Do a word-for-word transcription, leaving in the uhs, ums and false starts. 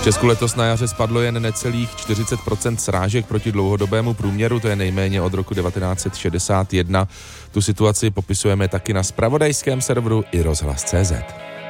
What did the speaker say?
Česku letos na jaře spadlo jen necelých čtyřicet procent srážek proti dlouhodobému průměru, to je nejméně od roku devatenáct set šedesát jedna. Tu situaci popisujeme taky na zpravodajském serveru i rozhlas tečka cé zet.